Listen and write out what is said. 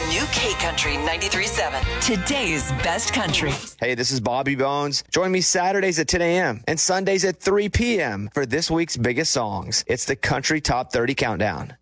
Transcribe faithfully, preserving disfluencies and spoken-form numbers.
new K-Country ninety-three point seven. Today's best country. Hey, this is Bobby Bones. Join me Saturdays at ten a.m. and Sundays at three p.m. for this week's biggest songs. It's the Country Top thirty Countdown.